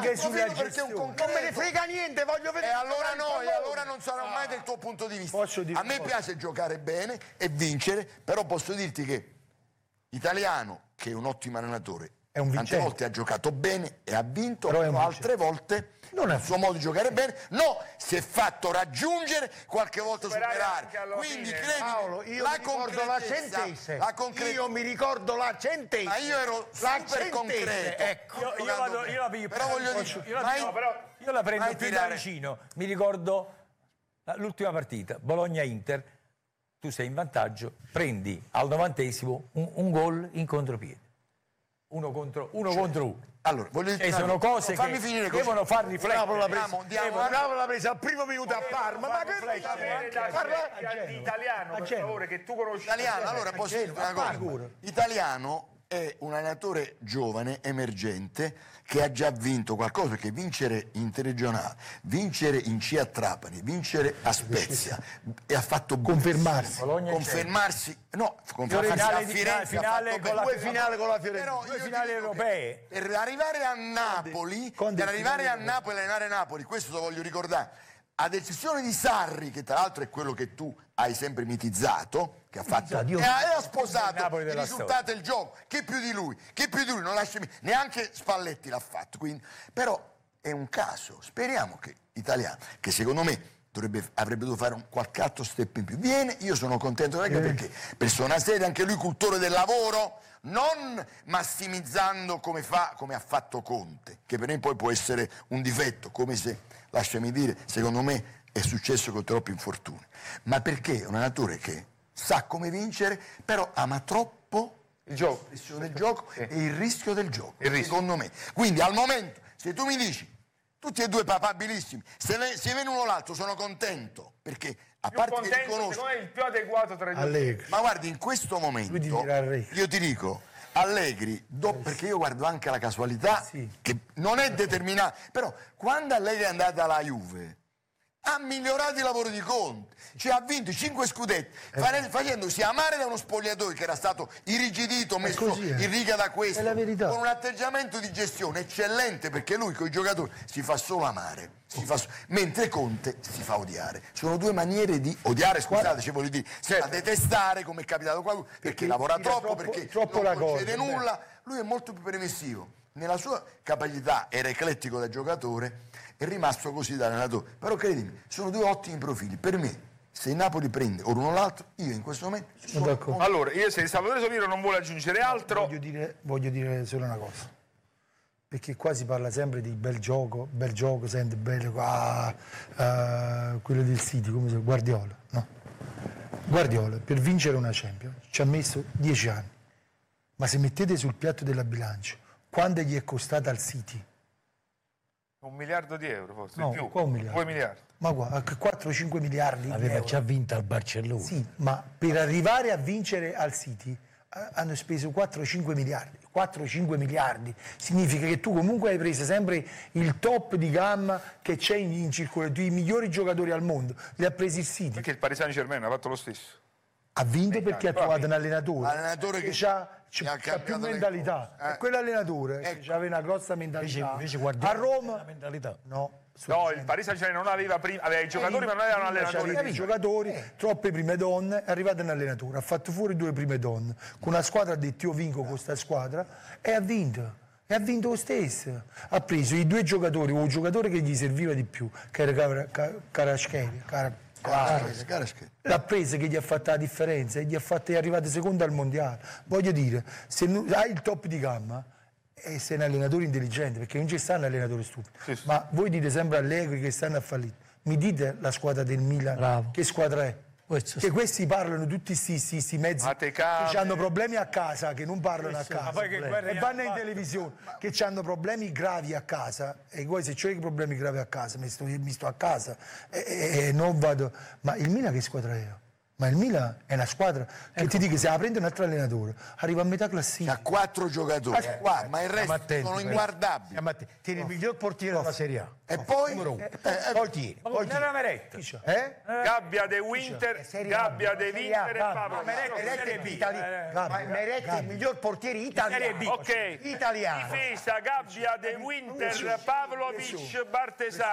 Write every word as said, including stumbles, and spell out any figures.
anche sulla gestione. Non me ne frega niente, voglio vedere. E allora no, e allora non sarà mai del tuo punto di vista. A me piace giocare bene e vincere, però posso dirti che Italiano, che è un ottimo allenatore, è un tante volte ha giocato bene e ha vinto, però altre volte non il suo modo di giocare bene, no, si è fatto raggiungere, qualche volta superare. Quindi credi, Paolo, io la mi ricordo la centese. La concrete... Io mi ricordo la centese. Ma io ero la super centese, concreto. Ecco. Io, io, vado, io la piglio, però voglio dire, io la, mai, no, però, io la prendo più tirare. da vicino. Mi ricordo l'ultima partita, Bologna-Inter. Tu sei in vantaggio, prendi al novantesimo un, un gol in contropiede. Uno contro uno. Cioè, contro uno. Allora, voglio dire, e sono cose no, che finire devono far riflettere. Bravo l'ha presa, bravo l'ha presa al primo minuto a Parma. Ma che parla di italiano, per favore, che tu conosci. Italiano, allora posso dire una cosa. Italiano è un allenatore giovane, emergente, che ha già vinto qualcosa, perché vincere in interregionale, vincere in C a Trapani, vincere a Spezia e ha fatto confermarsi, confermarsi, no, confermarsi a Firenze, finale con la due finali con la Fiorentina, due finali europee. Per arrivare a Napoli, per arrivare a Napoli, allenare Napoli, questo lo voglio ricordare, ad eccezione di Sarri, che tra l'altro è quello che tu hai sempre mitizzato, che ha fatto e ha sposato il risultato del gioco, che più di lui, che più di lui, non lasciami, neanche Spalletti l'ha fatto, quindi, però è un caso, speriamo che Italiano, che secondo me dovrebbe, avrebbe dovuto fare un qualche altro step in più, viene, io sono contento anche perché persona seria, anche lui cultore del lavoro, non massimizzando come fa, come ha fatto Conte, che per me poi può essere un difetto, come se, lasciami dire, secondo me è successo con troppi infortuni, ma perché è un allenatore che sa come vincere, però ama troppo il gioco, del gioco sì. e il rischio del gioco, il secondo me. Quindi al momento, se tu mi dici, tutti e due papabilissimi, se, ne, se viene uno o l'altro sono contento, perché a più parte contento, che riconosco... secondo me è il più adeguato tra i due. Allegri. Ma guardi, in questo momento, io ti dico, Allegri, do, perché io guardo anche la casualità, sì. che non è determinata, però quando Allegri è andata alla Juve, ha migliorato il lavoro di Conte, cioè ha vinto cinque scudetti, eh. facendosi amare da uno spogliatoio che era stato irrigidito, messo così, eh. in riga da questo, con un atteggiamento di gestione eccellente, perché lui con i giocatori si fa solo amare, si fa so... mentre Conte si fa odiare. Sono due maniere di odiare, scusate, ci voglio dire, si fa detestare, come è capitato qua, perché, perché lavora troppo, troppo, perché troppo non la concede cosa, nulla, beh. Lui è molto più permissivo. Nella sua capacità era eclettico da giocatore, è rimasto così da allenatore. Però credimi, sono due ottimi profili. Per me, se il Napoli prende o l'uno o l'altro, io in questo momento sono sono allora, io se Salvatore Solino non vuole aggiungere altro, voglio dire, voglio dire solo una cosa, perché qua si parla sempre di bel gioco, bel gioco, sente bello, ah, uh, quello del City, come si chiama? Guardiola, no? Guardiola per vincere una Champions ci ha messo dieci anni, ma se mettete sul piatto della bilancia quando gli è costata al City? Un miliardo di euro forse, no, di più, qua un miliardo. due miliardi. Ma guarda, quattro cinque miliardi. Aveva già vinto al Barcellona. Sì, ma per arrivare a vincere al City eh, hanno speso quattro cinque miliardi. quattro cinque miliardi significa che tu comunque hai preso sempre il top di gamma che c'è in, in circolazione, i migliori giocatori al mondo, li ha presi il City. Perché il Paris Saint-Germain ha fatto lo stesso. Ha vinto perché ha trovato un allenatore, allenatore che, che ha più mentalità. Eh. Quell'allenatore ecco. che aveva una grossa mentalità. Invece, invece a Roma, mentalità. no. No, il Paris Saint-Germain non aveva, prima, aveva i giocatori, eh, ma non aveva un allenatore. Aveva i giocatori, eh. troppe prime donne, è arrivato un allenatore, ha fatto fuori due prime donne, con una squadra ha detto io vinco con questa squadra e ha vinto. E ha vinto lo stesso. Ha preso i due giocatori, o il giocatore che gli serviva di più, che era Kvaratskhelia. L'ha presa che gli ha fatto la differenza e gli ha fatto, è arrivato secondo al mondiale. Voglio dire, se hai il top di gamma e sei un allenatore intelligente, perché non ci stanno allenatori stupidi, sì, sì. ma voi dite sempre Allegri che stanno a fallire. Mi dite la squadra del Milan, Bravo. che squadra è? Questo che questi parlano tutti questi mezzi che hanno problemi a casa, che non parlano Questo, a casa e vanno in televisione ma... che hanno problemi gravi a casa e poi se c'ho problemi gravi a casa mi sto, mi sto a casa e, e, e non vado. Ma il Milan che squadra è? Ma il Milan è una squadra che ecco. ti dico, se la prende un altro allenatore, arriva a metà classifica. Ha quattro giocatori, eh, qua, ma il resto attenti, sono inguardabili. Tieni il miglior portiere della Serie A. E poi? Numero uno. Eh, eh, poi tieni. Poi tieni. Meret. Eh? Gabbia De Winter, Gabbia De Winter e Pablo. Meret è il miglior portiere italiano. Ok. Italiano. Difesa, Gabbia De Winter, Pavlovic, Bartesani.